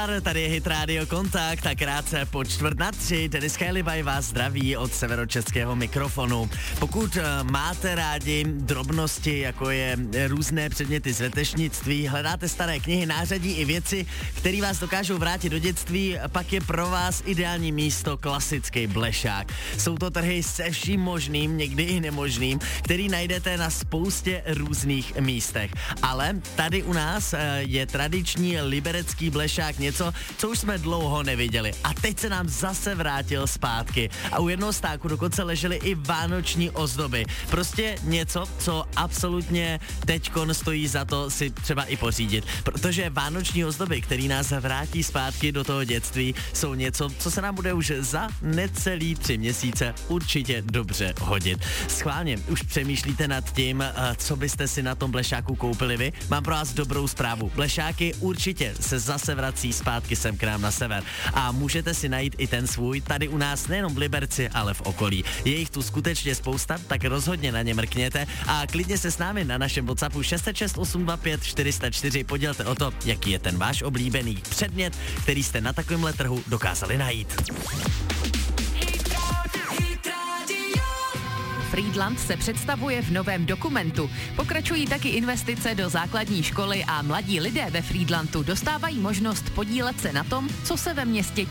Tady je Hit Radio Kontakt a krátce po 2:45 Denis Kejlibaj vás zdraví od severočeského mikrofonu. Pokud máte rádi drobnosti, jako je různé předměty z vetešnictví, hledáte staré knihy, nářadí i věci, které vás dokážou vrátit do dětství, pak je pro vás ideální místo klasický blešák. Jsou to trhy se vším možným, někdy i nemožným, který najdete na spoustě různých místech. Ale tady u nás je tradiční liberecký blešák něco, co už jsme dlouho neviděli. A teď se nám zase vrátil zpátky. A u jednoho stáku dokonce ležely i vánoční ozdoby. Prostě něco, co absolutně teďkon stojí za to si třeba i pořídit. Protože vánoční ozdoby, který nás vrátí zpátky do toho dětství, jsou něco, co se nám bude už za necelý 3 měsíce určitě dobře hodit. Schválně, už přemýšlíte nad tím, co byste si na tom blešáku koupili vy? Mám pro vás dobrou zprávu. Blešáky určitě se zase vrací zpátky sem k nám na sever. A můžete si najít i ten svůj tady u nás nejenom v Liberci, ale v okolí. Je jich tu skutečně spousta, tak rozhodně na ně mrkněte a klidně se s námi na našem WhatsAppu 606 825 404 podělte o to, jaký je ten váš oblíbený předmět, který jste na takovémhle trhu dokázali najít. Frýdlant se představuje v novém dokumentu. Pokračují taky investice do základní školy a mladí lidé ve Frýdlantu dostávají možnost podílet se na tom, co se ve městě